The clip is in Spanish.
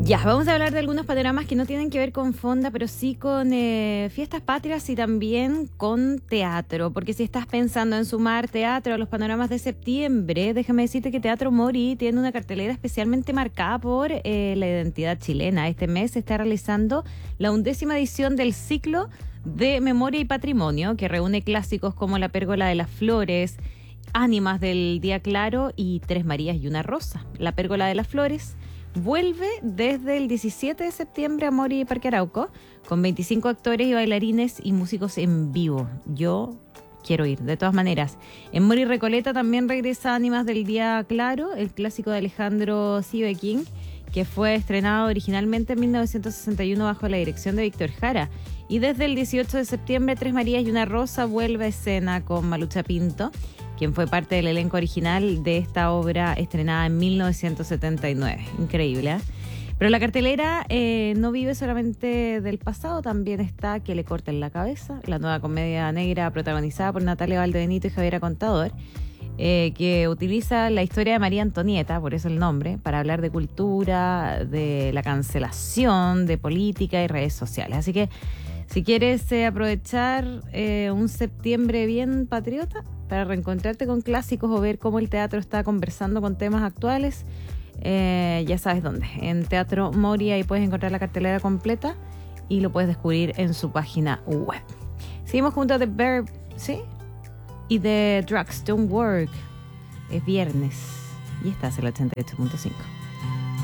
Ya, vamos a hablar de algunos panoramas que no tienen que ver con fonda, pero sí con fiestas patrias y también con teatro. Porque si estás pensando en sumar teatro a los panoramas de septiembre, déjame decirte que Teatro Mori tiene una cartelera especialmente marcada por la identidad chilena. Este mes se está realizando la 11ª edición del ciclo de Memoria y Patrimonio, que reúne clásicos como La Pérgola de las Flores, Ánimas del Día Claro y Tres Marías y una Rosa. La Pérgola de las Flores vuelve desde el 17 de septiembre a Mori Parque Arauco con 25 actores y bailarines y músicos en vivo. Yo quiero ir, de todas maneras. En Mori Recoleta también regresa Ánimas del Día Claro, el clásico de Alejandro Siveking, que fue estrenado originalmente en 1961 bajo la dirección de Víctor Jara. Y desde el 18 de septiembre, Tres Marías y una Rosa vuelve a escena con Malucha Pinto, quien fue parte del elenco original de esta obra estrenada en 1979. Increíble, ¿eh? Pero la cartelera no vive solamente del pasado, también está Que le corten la cabeza, la nueva comedia negra protagonizada por Natalia Valdebenito y Javiera Contador, que utiliza la historia de María Antonieta, por eso el nombre, para hablar de cultura, de la cancelación, de política y redes sociales. Así que si quieres aprovechar un septiembre bien patriota para reencontrarte con clásicos o ver cómo el teatro está conversando con temas actuales, ya sabes dónde. En Teatro Mori ahí puedes encontrar la cartelera completa y lo puedes descubrir en su página web. Seguimos junto a The Verb, ¿sí? Y The Drugs Don't Work. Es viernes y estás en el 88.5.